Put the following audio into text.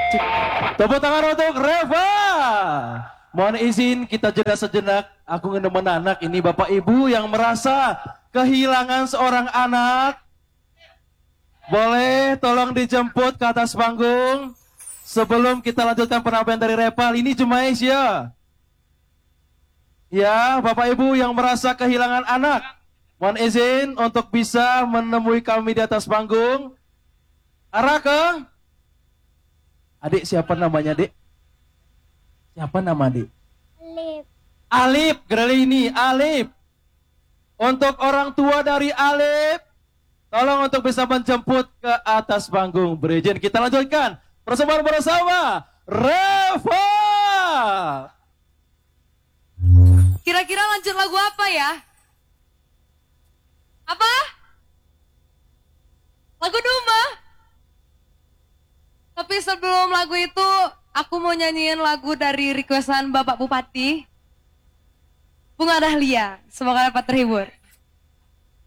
Tepuk tangan untuk Reva. Mohon izin kita jeda sejenak. Aku ingin menanak ini Bapak Ibu yang merasa kehilangan seorang anak. Boleh tolong dijemput ke atas panggung. Sebelum kita lanjutkan penampilan dari Reva. Ini Jumais ya. Ya, Bapak Ibu yang merasa kehilangan anak. Mohon izin untuk bisa menemui kami di atas panggung. Arah ke adik, siapa namanya, Dek? Siapa nama Dek? Alif. Alif, Grelini, Alif. Untuk orang tua dari Alif, tolong untuk bisa menjemput ke atas panggung. Berizin kita lanjutkan persembahan bersama Reva. Kira-kira lanjut lagu apa ya? Apa? Lagu Duma? Tapi sebelum lagu itu, aku mau nyanyiin lagu dari requestan Bapak Bupati, Bunga Dahlia. Semoga dapat terhibur.